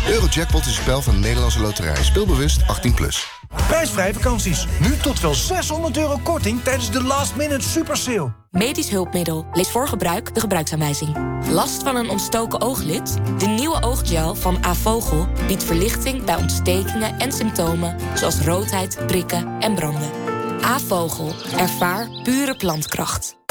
Eurojackpot is een spel van de Nederlandse Loterij. Speel bewust 18+. Prijsvrij vakanties. Nu tot wel €600 korting tijdens de last minute super sale. Medisch hulpmiddel. Lees voor gebruik de gebruiksaanwijzing. Last van een ontstoken ooglid? De nieuwe ooggel van Avogel biedt verlichting bij ontstekingen en symptomen zoals roodheid, prikken en branden. Avogel. Ervaar pure plantkracht.